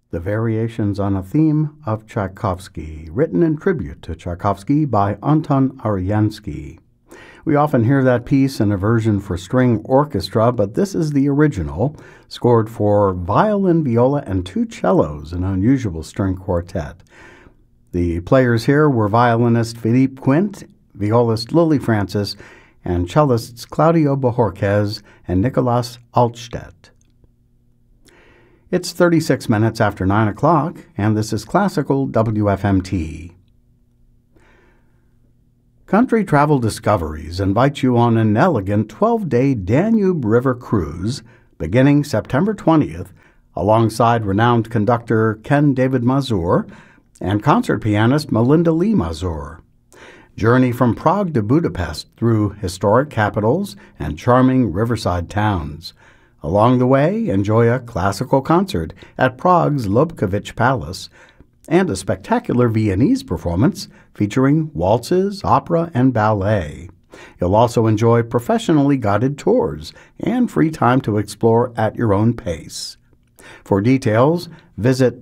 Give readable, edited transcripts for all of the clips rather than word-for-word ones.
The Variations on a Theme of Tchaikovsky, written in tribute to Tchaikovsky by Anton Ariansky. We often hear that piece in a version for string orchestra, but this is the original, scored for violin, viola, and two cellos, an unusual string quartet. The players here were violinist Philippe Quint, violist Lily Francis, and cellists Claudio Bojorquez and Nicolas Altstedt. It's 36 minutes after 9 o'clock, and this is Classical WFMT. Country Travel Discoveries invites you on an elegant 12-day Danube River cruise beginning September 20th, alongside renowned conductor Ken David Mazur and concert pianist Melinda Lee Mazur. Journey from Prague to Budapest through historic capitals and charming riverside towns. Along the way, enjoy a classical concert at Prague's Lobkowicz Palace and a spectacular Viennese performance featuring waltzes, opera, and ballet. You'll also enjoy professionally guided tours and free time to explore at your own pace. For details, visit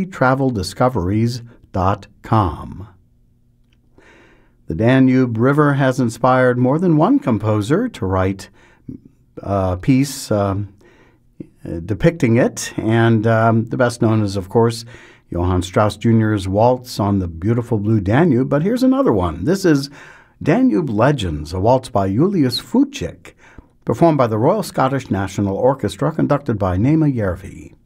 countrytraveldiscoveries.com. The Danube River has inspired more than one composer to write a piece depicting it, and the best known is, of course, Johann Strauss Jr.'s Waltz on the Beautiful Blue Danube, but here's another one. This is Danube Legends, a waltz by Julius Fučík, performed by the Royal Scottish National Orchestra, conducted by Nema Järvi.